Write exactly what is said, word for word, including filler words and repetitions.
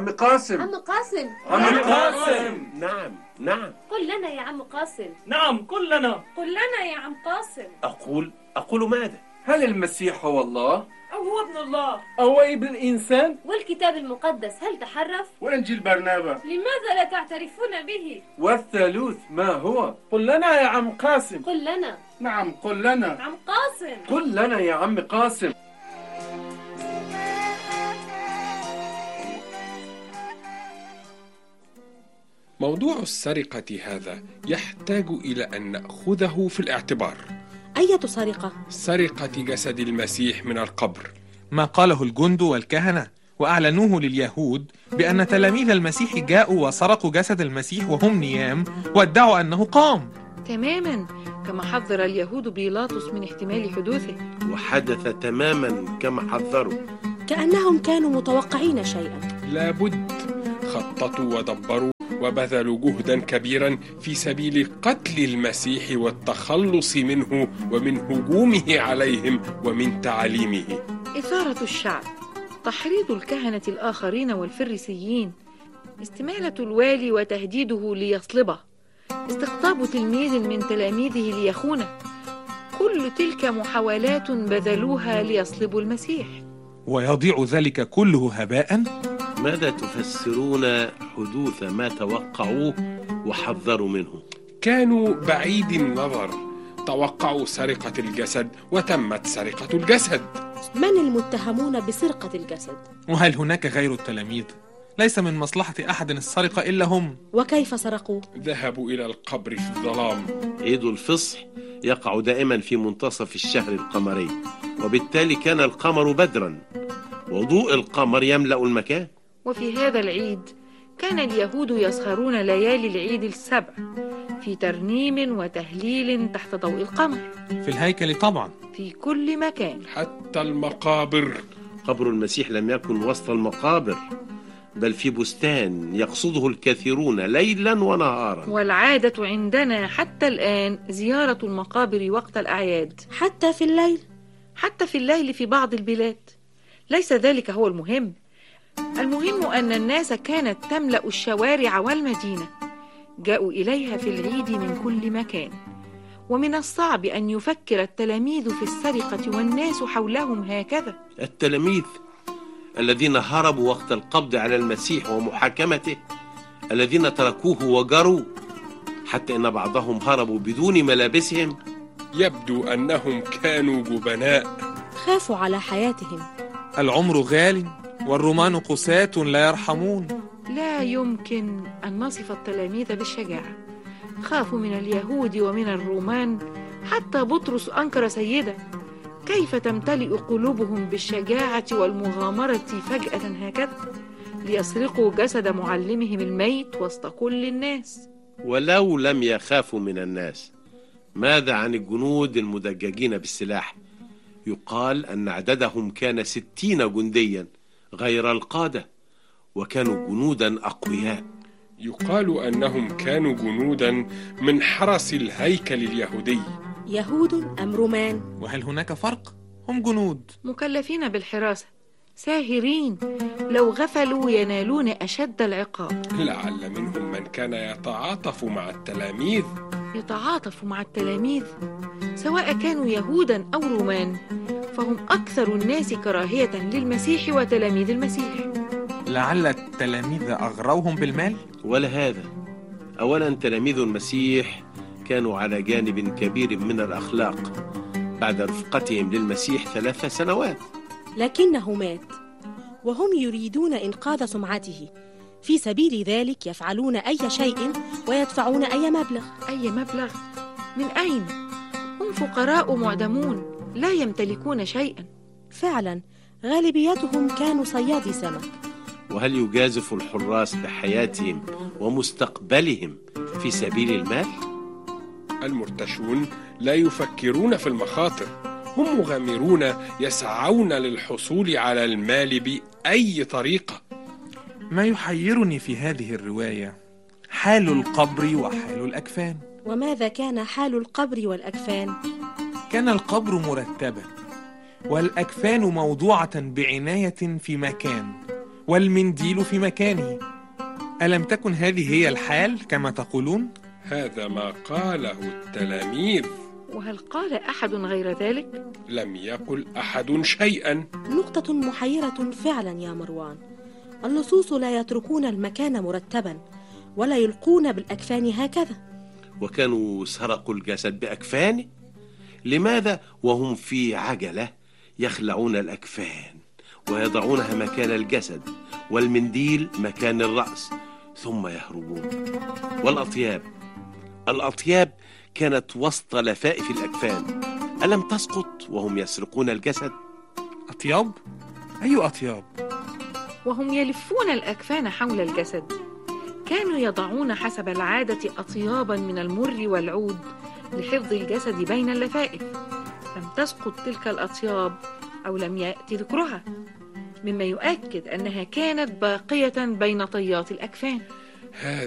عم قاسم. عم قاسم. عم قاسم. نعم نعم. قل لنا يا عم قاسم. نعم قل لنا. قل لنا يا عم قاسم. أقول أقول ماذا؟ هل المسيح هو الله؟ أو هو ابن الله؟ أو ابن الإنسان؟ والكتاب المقدس هل تحرف؟ وإنجيل برنابا لماذا لا تعترفون به؟ والثالوث ما هو؟ قل لنا يا عم قاسم. قل لنا. نعم قل لنا. عم قاسم. قل لنا يا عم قاسم. موضوع السرقة هذا يحتاج إلى أن نأخذه في الاعتبار. أية سرقة؟ سرقة جسد المسيح من القبر. ما قاله الجند والكهنة وأعلنوه لليهود بأن تلاميذ المسيح جاءوا وسرقوا جسد المسيح وهم نيام وادعوا أنه قام. تماما كما حذر اليهود بيلاطس من احتمال حدوثه، وحدث تماما كما حذروا. كأنهم كانوا متوقعين شيئا. لابد خططوا ودبروا وبذلوا جهدا كبيرا في سبيل قتل المسيح والتخلص منه ومن هجومه عليهم ومن تعاليمه. إثارة الشعب، تحريض الكهنة الآخرين والفريسيين، استمالة الوالي وتهديده ليصلبه، استقطاب تلميذ من تلاميذه ليخونه، كل تلك محاولات بذلوها ليصلبوا المسيح. ويضيع ذلك كله هباء؟ ماذا تفسرون حدوث ما توقعوه وحذروا منه؟ كانوا بعيد النظر، توقعوا سرقة الجسد وتمت سرقة الجسد. من المتهمون بسرقة الجسد؟ وهل هناك غير التلاميذ؟ ليس من مصلحة أحد السرقة إلا هم. وكيف سرقوا؟ ذهبوا إلى القبر في الظلام. عيد الفصح يقع دائما في منتصف الشهر القمري، وبالتالي كان القمر بدرا وضوء القمر يملأ المكان. وفي هذا العيد كان اليهود يسهرون ليالي العيد السبع في ترنيم وتهليل تحت ضوء القمر. في الهيكل طبعا. في كل مكان، حتى المقابر. قبر المسيح لم يكن وسط المقابر، بل في بستان يقصده الكثيرون ليلا ونهارا. والعادة عندنا حتى الآن زيارة المقابر وقت الأعياد. حتى في الليل؟ حتى في الليل في بعض البلاد. ليس ذلك هو المهم. المهم أن الناس كانت تملأ الشوارع والمدينة، جاءوا إليها في العيد من كل مكان. ومن الصعب أن يفكر التلاميذ في السرقة والناس حولهم هكذا. التلاميذ الذين هربوا وقت القبض على المسيح ومحاكمته، الذين تركوه وجروا، حتى إن بعضهم هربوا بدون ملابسهم. يبدو أنهم كانوا جبناء، خافوا على حياتهم. العمر غال والرومان قساة لا يرحمون. لا يمكن أن نصف التلاميذ بالشجاعة. خافوا من اليهود ومن الرومان، حتى بطرس أنكر سيده. كيف تمتلئ قلوبهم بالشجاعة والمغامرة فجأة هكذا ليسرقوا جسد معلمهم الميت وسط كل الناس؟ ولو لم يخافوا من الناس، ماذا عن الجنود المدججين بالسلاح؟ يقال أن عددهم كان ستين جنديا غير القادة، وكانوا جنودا أقوياء. يقال أنهم كانوا جنودا من حرس الهيكل اليهودي. يهود أم رومان؟ وهل هناك فرق؟ هم جنود مكلفين بالحراسة، ساهرين، لو غفلوا ينالون أشد العقاب. لعل منهم من كان يتعاطف مع التلاميذ. يتعاطف مع التلاميذ سواء كانوا يهودا أو رومان، فهم أكثر الناس كراهية للمسيح وتلاميذ المسيح. لعل التلاميذ أغروهم بالمال؟ ولا هذا. أولا تلاميذ المسيح كانوا على جانب كبير من الأخلاق بعد رفقتهم للمسيح ثلاث سنوات. لكنه مات وهم يريدون إنقاذ سمعته، في سبيل ذلك يفعلون أي شيء ويدفعون أي مبلغ. أي مبلغ؟ من أين؟ هم فقراء معدمون لا يمتلكون شيئا. فعلا غالبيتهم كانوا صيادي سمك. وهل يجازف الحراس بحياتهم ومستقبلهم في سبيل المال؟ المرتشون لا يفكرون في المخاطر، هم مغامرون يسعون للحصول على المال بأي طريقة. ما يحيرني في هذه الرواية حال القبر وحال الأكفان. وماذا كان حال القبر والأكفان؟ كان القبر مرتبا والأكفان موضوعة بعناية في مكان، والمنديل في مكانه. ألم تكن هذه هي الحال كما تقولون؟ هذا ما قاله التلاميذ. وهل قال أحد غير ذلك؟ لم يقل أحد شيئا. نقطة محيرة فعلا يا مروان. اللصوص لا يتركون المكان مرتبا ولا يلقون بالأكفان هكذا. وكانوا سرقوا الجسد بأكفانه. لماذا وهم في عجلة يخلعون الأكفان ويضعونها مكان الجسد والمنديل مكان الرأس ثم يهربون؟ والأطياب الأطياب كانت وسط لفائف الأكفان، ألم تسقط وهم يسرقون الجسد؟ أطياب؟ أي أطياب؟ وهم يلفون الأكفان حول الجسد كانوا يضعون حسب العادة أطيابا من المر والعود لحفظ الجسد بين اللفائف. لم تسقط تلك الأطياب أو لم يأتي ذكرها، مما يؤكد أنها كانت باقية بين طيات الأكفان. هذا